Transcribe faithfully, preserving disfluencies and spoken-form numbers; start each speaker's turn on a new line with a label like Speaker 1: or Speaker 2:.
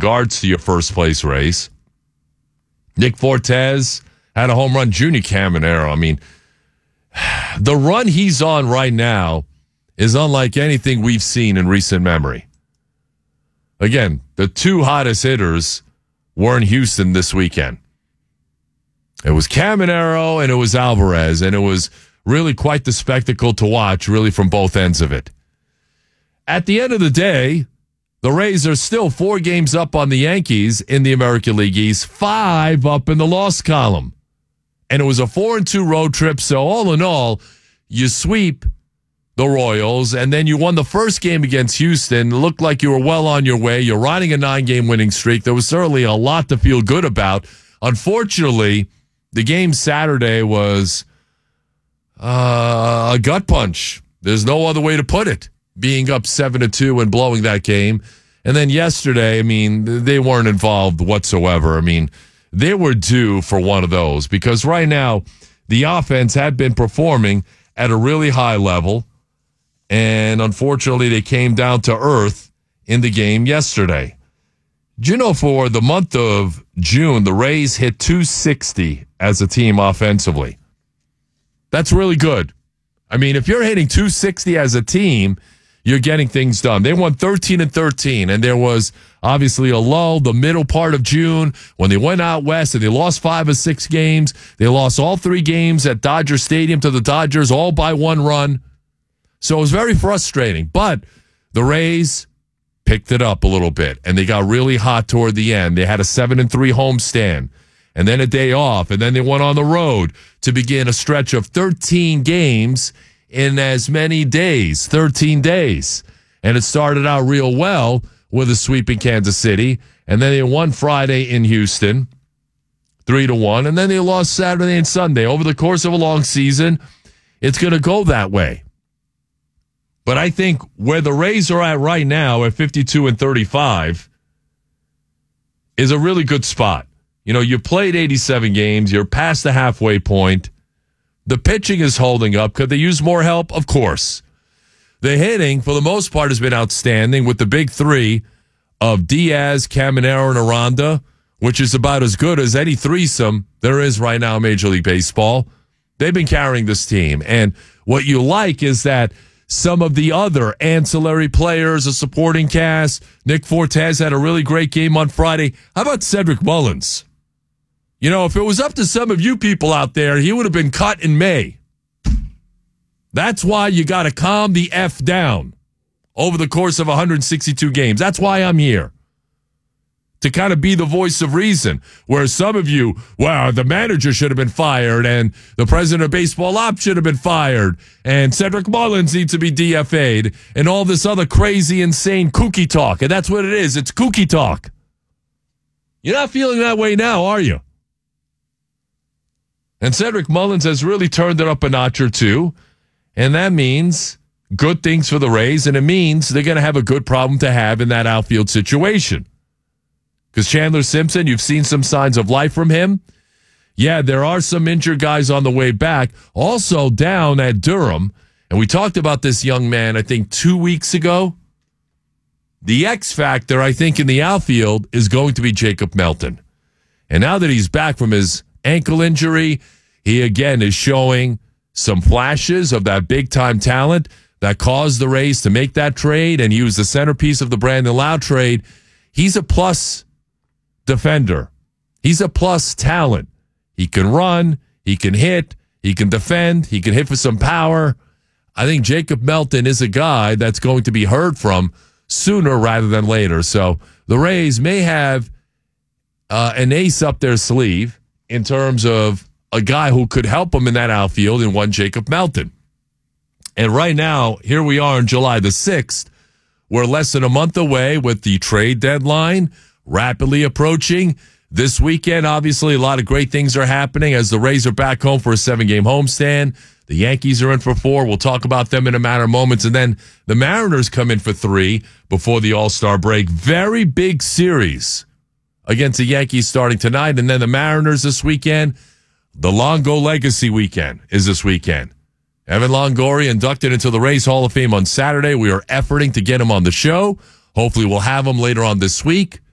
Speaker 1: regards to your first place race. Nick Fortes had a home run. Junior Caminero, I mean, the run he's on right now is unlike anything we've seen in recent memory. Again, the two hottest hitters were in Houston this weekend. It was Caminero and it was Alvarez, and it was really quite the spectacle to watch, really, from both ends of it. At the end of the day, the Rays are still four games up on the Yankees in the American League East, five up in the loss column. And it was a four and two road trip, so all in all, you sweep the Royals, and then you won the first game against Houston. It looked like you were well on your way. You're riding a nine-game winning streak. There was certainly a lot to feel good about. Unfortunately, the game Saturday was uh, a gut punch. There's no other way to put it, being up seven to two and blowing that game. And then yesterday, I mean, they weren't involved whatsoever. I mean, they were due for one of those, because right now the offense had been performing at a really high level, and unfortunately they came down to earth in the game yesterday. Do you know, for the month of June, the Rays hit two sixty as a team offensively? That's really good. I mean, if you're hitting two sixty as a team, you're getting things done. They won thirteen and thirteen, and there was obviously a lull the middle part of June when they went out west and they lost five or six games. They lost all three games at Dodger Stadium to the Dodgers, all by one run. So it was very frustrating. But the Rays picked it up a little bit, and they got really hot toward the end. They had a seven and three homestand, and then a day off, and then they went on the road to begin a stretch of thirteen games in as many days, thirteen days. And it started out real well with a sweep in Kansas City, and then they won Friday in Houston, three to one, and then they lost Saturday and Sunday. Over the course of a long season, it's going to go that way. But I think where the Rays are at right now at fifty-two and thirty-five is a really good spot. You know, you played eighty-seven games, you're past the halfway point. The pitching is holding up. Could they use more help? Of course. The hitting, for the most part, has been outstanding with the big three of Diaz, Caminero, and Aranda, which is about as good as any threesome there is right now in Major League Baseball. They've been carrying this team. And what you like is that some of the other ancillary players, a supporting cast, Nick Fortes had a really great game on Friday. How about Cedric Mullins? You know, if it was up to some of you people out there, he would have been cut in May. That's why you got to calm the F down over the course of one hundred sixty-two games. That's why I'm here, to kind of be the voice of reason. Where some of you, well, the manager should have been fired, and the president of baseball ops should have been fired, and Cedric Mullins needs to be D F A'd, and all this other crazy, insane kooky talk. And that's what it is. It's kooky talk. You're not feeling that way now, are you? And Cedric Mullins has really turned it up a notch or two, and that means good things for the Rays, and it means they're going to have a good problem to have in that outfield situation. Because Chandler Simpson, you've seen some signs of life from him. Yeah, there are some injured guys on the way back. Also down at Durham, and we talked about this young man, I think, two weeks ago. The X factor, I think, in the outfield is going to be Jacob Melton. And now that he's back from his ankle injury, he again is showing some flashes of that big-time talent that caused the Rays to make that trade, and he was the centerpiece of the Brandon Lowe trade. He's a plus defender. He's a plus talent. He can run, he can hit, he can defend, he can hit for some power. I think Jacob Melton is a guy that's going to be heard from sooner rather than later. So the Rays may have uh, an ace up their sleeve in terms of a guy who could help them in that outfield in one Jacob Melton. And right now, here we are on July the sixth. We're less than a month away with the trade deadline rapidly approaching. This weekend, obviously, a lot of great things are happening as the Rays are back home for a seven-game homestand. The Yankees are in for four. We'll talk about them in a matter of moments. And then the Mariners come in for three before the All-Star break. Very big series against the Yankees starting tonight. And then the Mariners this weekend. The Longo Legacy weekend is this weekend. Evan Longoria inducted into the Rays Hall of Fame on Saturday. We are efforting to get him on the show. Hopefully we'll have him later on this week.